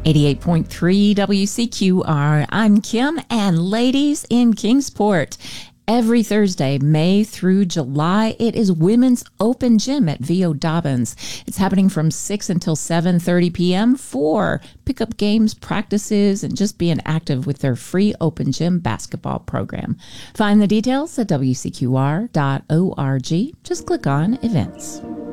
88.3 WCQR. I'm Kim, and ladies in Kingsport. Every Thursday, May through July, it is Women's Open Gym at VO Dobbins. It's happening from 6 until 7:30 p.m. for pickup games, practices, and just being active with their free open gym basketball program. Find the details at WCQR.org. Just click on events.